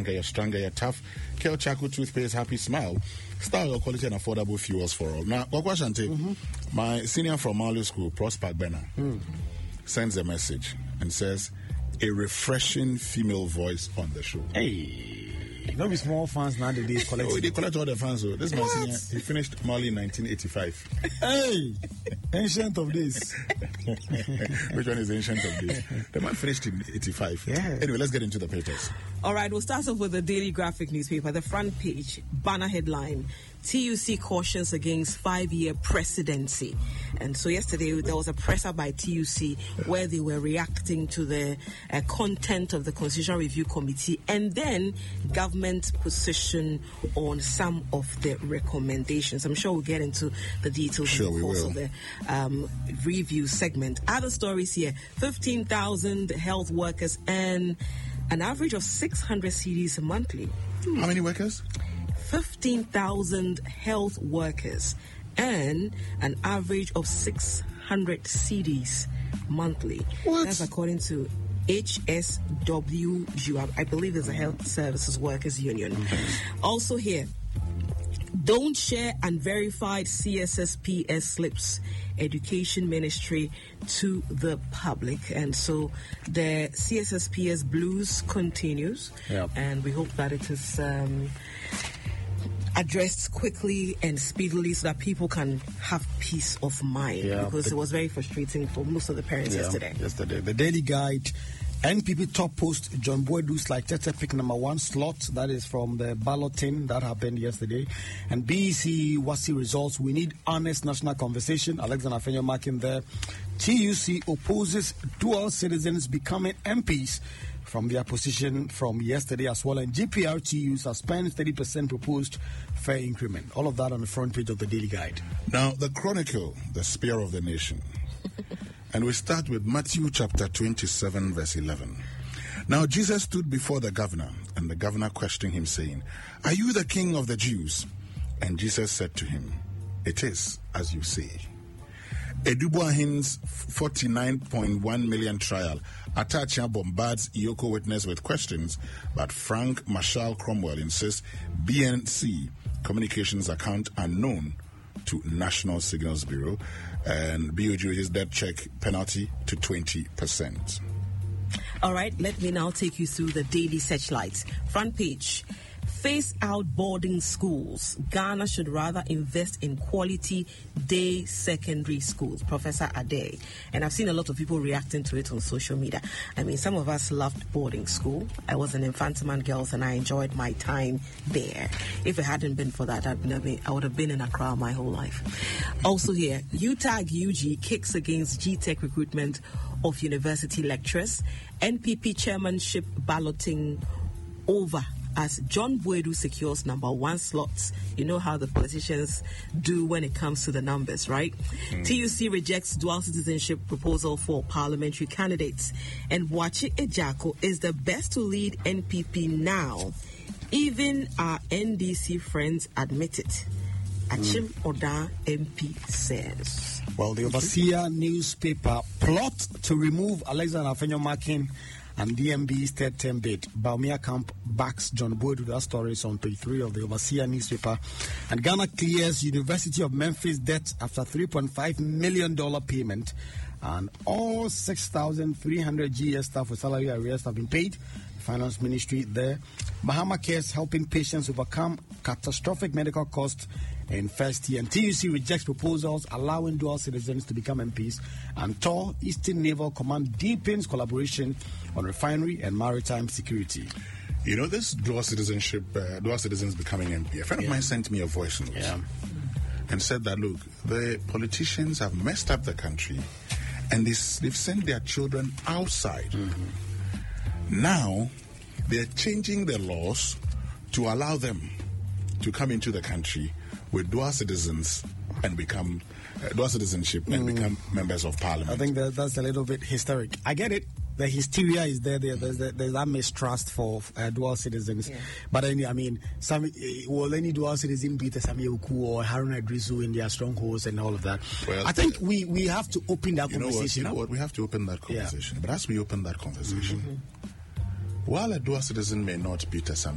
younger, you're stronger, you're tough. Kel Chaco toothpaste, happy smile. Style, quality, and affordable fuels for all. Now, Kwakwashante, my senior from Marley School, Prosper Bena, sends a message and says, a refreshing female voice on the show. Hey. Don't be small fans nowadays. They collect all the fans. So this man senior, he finished Mali in 1985. Hey, ancient of this. Which one is ancient of this? The man finished in 85. Yeah. Anyway, let's get into the papers. All right, we'll start off with the Daily Graphic newspaper. The front page, banner headline, TUC cautions against 5-year presidency. And so yesterday there was a presser by TUC where they were reacting to the content of the Constitutional Review Committee and then government position on some of the recommendations. I'm sure we'll get into the details in the course of the review segment. Other stories here, 15,000 health workers and an average of 600 CDs monthly. How many workers? 15,000 health workers and an average of 600 CDs monthly. What? That's according to HSWU. I believe it's a Health Services Workers Union. Also here, don't share unverified CSSPS slips, Education Ministry to the public. And so the CSSPS blues continues. Yep. And we hope that it is addressed quickly and speedily so that people can have peace of mind, because it was very frustrating for most of the parents yesterday. The Daily Guide, NPP top post John Boydou's like Tete pick number 1 slot. That is from the balloting that happened yesterday. And BEC WASI results. We need honest national conversation. Alexander Afenyo marking there. TUC opposes dual citizens becoming MPs from their position from yesterday as well. And GPRTU suspends 30% proposed fare increment. All of that on the front page of the Daily Guide. Now, the Chronicle, the spear of the nation. And we start with Matthew chapter 27, verse 11. Now Jesus stood before the governor, and the governor questioned him, saying, Are you the king of the Jews? And Jesus said to him, It is as you say. Edubuahin's 49.1 million trial. Atachia bombards Iyoko witness with questions, but Frank Marshall Cromwell insists BNC communications account unknown to National Signals Bureau, and BOG is debt check penalty to 20%. All right, let me now take you through the Daily Searchlights. Front page. Phase out boarding schools. Ghana should rather invest in quality day secondary schools. Professor Ade. And I've seen a lot of people reacting to it on social media. I mean, some of us loved boarding school. I was an Infantiman Girls and I enjoyed my time there. If it hadn't been for that, I would have been in Accra my whole life. Also here, UTAG UG kicks against GTech recruitment of university lecturers. NPP chairmanship balloting over as John Boydu secures number 1 slots. You know how the politicians do when it comes to the numbers, right? TUC rejects dual citizenship proposal for parliamentary candidates. And Wachi Ejako is the best to lead NPP now. Even our NDC friends admit it. Achim Oda MP says. Well, the Overseer newspaper plot to remove Alexander Afenyo Markin and DMB's third term bid. Baumia Camp backs John Boyd. That story is on page 3 of the Overseer newspaper. And Ghana clears University of Memphis debt after $3.5 million payment. And all 6,300 GS staff with salary arrears have been paid. Finance Ministry there. Bahama Cares helping patients overcome catastrophic medical costs in first year. And TUC rejects proposals allowing dual citizens to become MPs. And TOR Eastern Naval Command deepens collaboration on refinery and maritime security. You know, this dual citizens becoming MP. A friend of mine sent me a voice note and said that, look, the politicians have messed up the country and they've sent their children outside. Now, they're changing the laws to allow them to come into the country with dual citizens and become dual citizenship and become members of parliament. I think that's a little bit historic. I get it. The hysteria is there. There's that mistrust for dual citizens. Yeah. But I mean, will any dual citizen beat Sami Oku or Harun Idrisu in their strongholds and all of that? Well, I think we have to open that conversation. You know what? We have to open that conversation. Yeah. But as we open that conversation, while a dual citizen may not beat Sami